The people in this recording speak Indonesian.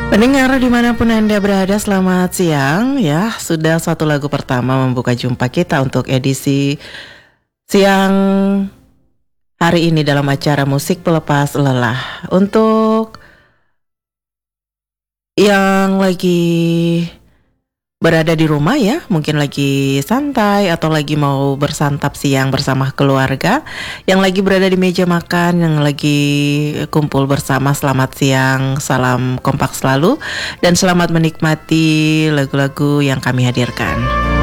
Pendengar dimanapun Anda berada, selamat siang ya. Sudah satu lagu pertama membuka jumpa kita untuk edisi siang hari ini dalam acara Musik Pelepas Lelah. Untuk yang lagi berada di rumah ya, mungkin lagi santai atau lagi mau bersantap siang bersama keluarga, yang lagi berada di meja makan, yang lagi kumpul bersama, selamat siang, salam kompak selalu, dan selamat menikmati lagu-lagu yang kami hadirkan.